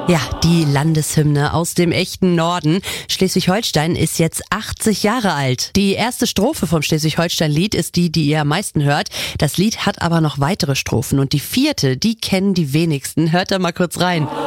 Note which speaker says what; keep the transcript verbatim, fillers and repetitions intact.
Speaker 1: Ja, die Landeshymne aus dem echten Norden. Schleswig-Holstein ist jetzt achtzig Jahre alt. Die erste Strophe vom Schleswig-Holstein-Lied ist die, die ihr am meisten hört. Das Lied hat aber noch weitere Strophen und die vierte, die kennen die wenigsten. Hört da mal kurz rein.